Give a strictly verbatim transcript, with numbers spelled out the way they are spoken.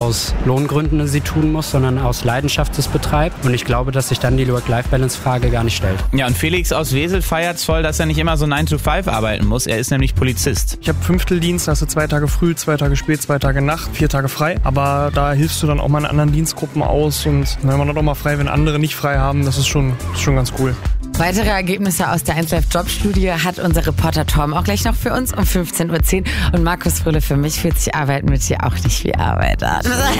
aus Lohngründen sie tun muss, sondern aus Leidenschaft es betreibt. Und ich glaube, dass sich dann die Work-Life-Balance-Frage gar nicht stellt. Ja, und Felix aus Wesel feiert's voll, dass er nicht immer so nine to five arbeiten muss. Er ist nämlich Polizist. Ich habe Fünfteldienst, da hast du zwei Tage früh, zwei Tage spät, zwei Tage Nacht, vier Tage frei. Aber da hilfst du dann auch mal in anderen Dienstgruppen aus. Und wenn man dann auch mal frei, wenn andere nicht frei haben, das ist schon, ist schon ganz cool. Weitere Ergebnisse aus der eins Live Jobstudie hat unser Reporter Tom auch gleich noch für uns um fünfzehn Uhr zehn. Und Markus Fröhle, für mich fühlt sich Arbeiten mit dir auch nicht wie Arbeit an.